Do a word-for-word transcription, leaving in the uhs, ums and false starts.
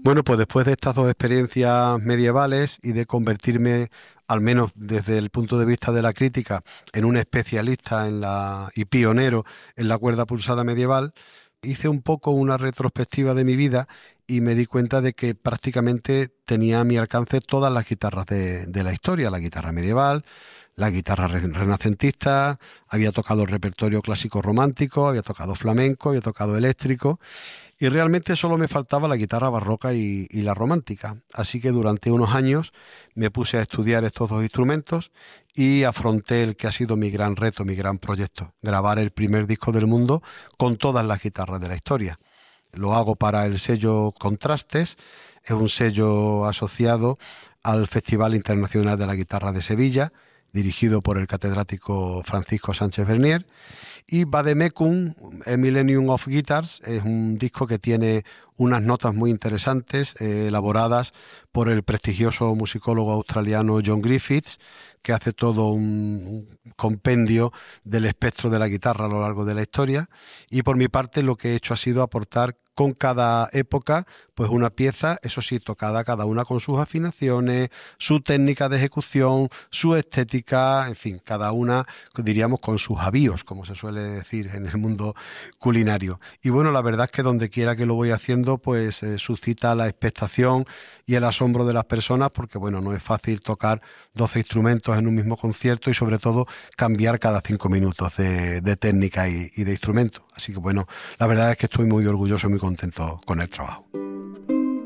Bueno, pues después de estas dos experiencias medievales y de convertirme, al menos desde el punto de vista de la crítica, en un especialista en la, y pionero en la cuerda pulsada medieval, hice un poco una retrospectiva de mi vida y me di cuenta de que prácticamente tenía a mi alcance todas las guitarras de, de la historia, la guitarra medieval, la guitarra re- renacentista, había tocado el repertorio clásico romántico, había tocado flamenco, había tocado eléctrico y realmente solo me faltaba la guitarra barroca y, y la romántica. Así que durante unos años me puse a estudiar estos dos instrumentos y afronté el que ha sido mi gran reto, mi gran proyecto, grabar el primer disco del mundo con todas las guitarras de la historia. Lo hago para el sello Contrastes, es un sello asociado al Festival Internacional de la Guitarra de Sevilla, dirigido por el catedrático Francisco Sánchez Bernier, y Vademecum, A Millennium of Guitars, es un disco que tiene unas notas muy interesantes, eh, elaboradas por el prestigioso musicólogo australiano John Griffiths, que hace todo un, un compendio del espectro de la guitarra a lo largo de la historia. Y por mi parte lo que he hecho ha sido aportar con cada época pues una pieza, eso sí, tocada cada una con sus afinaciones, su técnica de ejecución, su estética, en fin, cada una diríamos con sus avíos, como se suele decir en el mundo culinario. Y bueno, la verdad es que donde quiera que lo voy haciendo, pues eh, suscita la expectación y el asombro de las personas, porque bueno, no es fácil tocar doce instrumentos en un mismo concierto y sobre todo cambiar cada cinco minutos de, de técnica y, y de instrumento. Así que bueno, la verdad es que estoy muy orgulloso y muy contento con el trabajo.